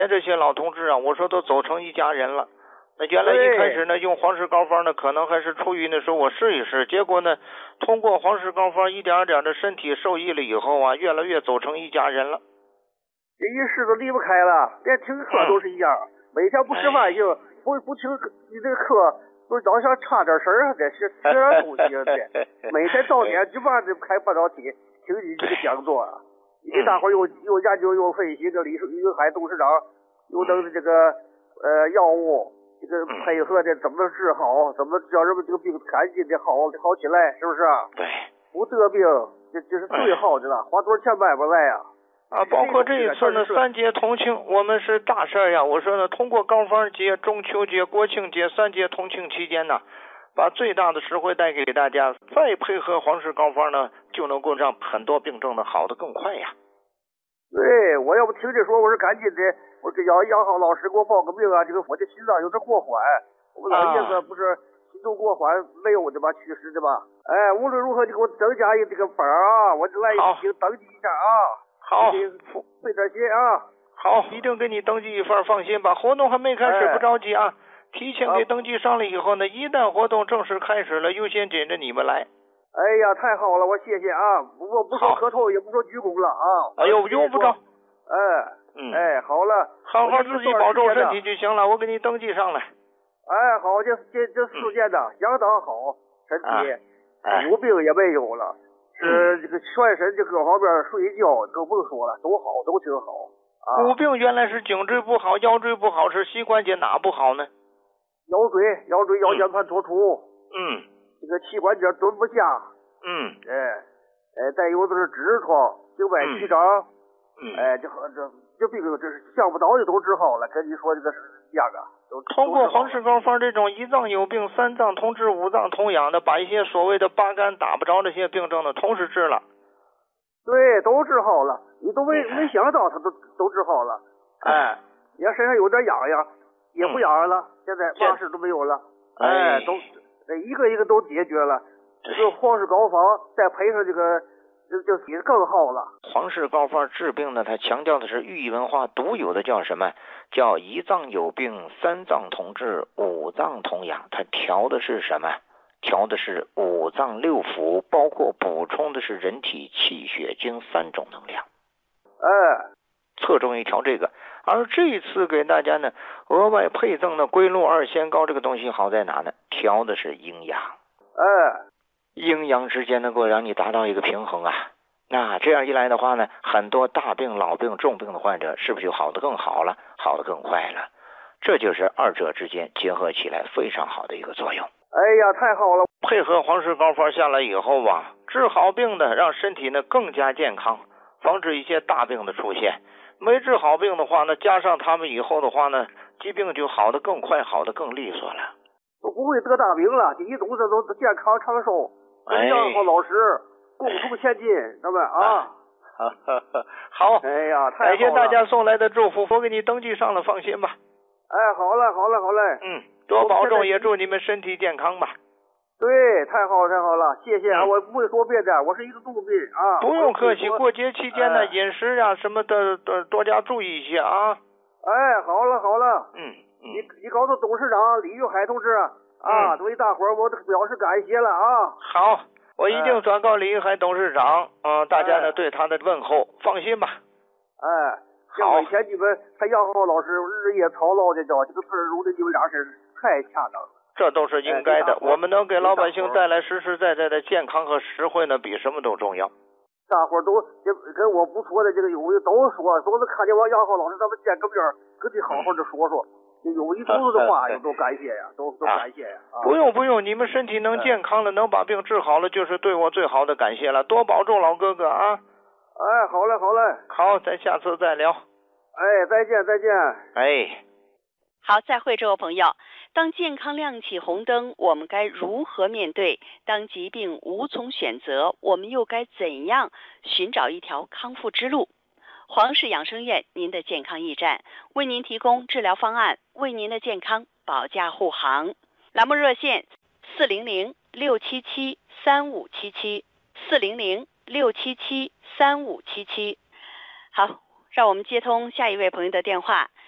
这些老同志啊，我说都走成一家人了。那原来一开始呢，用黄氏膏方呢，可能还是出于那时候我试一试，结果呢，通过黄氏膏方一点点的身体受益了以后啊，越来越走成一家人了。 这一试都离不开了，连听课都是一样，每天不吃饭就不听你这个课，都老想插点声儿，这是学点东西的。每天到点就把这开半导体听你这个讲座啊，你大伙又研究又分析，这李海董事长又等这个药物这个配合的怎么治好，怎么叫人们这个病赶紧的好起来，是不是啊？ 对， 不得病这是最好的了，花多少钱买不来呀？ 包括这一次呢，3节同庆，我们是大事呀。我说呢，通过膏方节、中秋节、国庆节3节同庆期间呢，把最大的实惠带给大家，再配合黄氏膏方呢，就能够让很多病症呢好得更快呀。 对，我要不听着说，我是赶紧的，我这杨浩老师给我报个病啊，这个我的心脏有点过缓，我们老爷子不是心动过缓没有的吧，去世的吧？哎，无论如何你给我增加一这个班啊，我就来登记一下啊。 好， 费点心啊！ 好，一定给你登记一份，放心吧。活动还没开始，不着急啊。提前给登记上了以后呢，一旦活动正式开始了，优先紧着你们来。 哎呀，太好了，我谢谢啊！我不说磕头，也不说鞠躬了啊！ 哎呦，用不着。 哎，好了， 好好自己保重身体就行了，我给你登记上来。 哎，好，这4件的相当好，身体有病也没有了。这个全身这各方面睡觉更不用说了，都好，都挺好啊。 骨病原来是颈椎不好，腰椎不好，是膝关节哪不好呢？ 腰间盘突出。这个膝关节蹲不下。再有的是痔疮、静脉曲张。这病这是想不到的都治好了，跟你说这个是一样啊。 通过黄氏膏方这种1脏有病、3脏同治、5脏同养的，把一些所谓的八竿打不着那些病症呢，同时治了。 对，都治好了，你都没想到他都治好了。哎，你要身上有点痒痒，也不痒了，现在嘛事都没有了。哎，都一个一个都解决了。这个黄氏膏方再配上这个。就更好了。 黄氏膏方治病呢，它强调的是寓意文化独有的叫什么？叫1脏有病、3脏同治、5脏同养。它调的是什么？调的是5脏6腑，包括补充的是人体气血精3种能量。侧重于调这个。而这一次给大家呢，额外配赠的龟鹿2仙膏这个东西好在哪呢？调的是阴阳。阴阳之间能够让你达到一个平衡啊。那这样一来的话呢，很多大病、老病、重病的患者是不是就好得更好了，好得更快了？这就是2者之间结合起来非常好的一个作用。 哎呀，太好了！ 配合黄氏膏方下来以后啊，治好病的，让身体呢更加健康，防止一些大病的出现。没治好病的话呢，加上他们以后的话呢，疾病就好得更快，好得更利索了， 都不会得大病了。第一种子都健康长寿。杨浩老师共同前进，咱们啊。 好， 哎呀，太好了！ 感谢大家送来的祝福，我给你登记上了，放心吧。 哎，好嘞。 多保重，也祝你们身体健康吧。 对，太好了，谢谢啊！我不会说别的，我是一个农民啊。 不用客气，过节期间呢，饮食啊什么的多加注意一些啊。 哎，好了。你告诉董事长李玉海同志啊，对大伙儿我表示感谢了啊。 好，我一定转告李玉海董事长，大家呢对他的问候，放心吧。 好，以前你们还杨浩老师日夜操劳的叫这个词儿用的你们俩是太恰当了。 这都是应该的，我们能给老百姓带来实实在在的健康和实惠呢，比什么都重要。 大伙儿都跟我不说的这个有的都说，都是看见我杨浩老师咱们见个面，跟你好好的说。有一肚子的话，都感谢呀，都感谢呀。 不用，你们身体能健康了，能把病治好了，就是对我最好的感谢了。多保重，老哥哥啊！ 哎，好嘞。 好，咱下次再聊。 哎，再见。 哎， 好，再会，这位朋友。当健康亮起红灯，我们该如何面对？当疾病无从选择，我们又该怎样寻找一条康复之路？黄氏养生院，您的健康驿站，为您提供治疗方案，为您的健康保驾护航。栏目热线400-677-3577，400-677-3577。好，让我们接通下一位朋友的电话。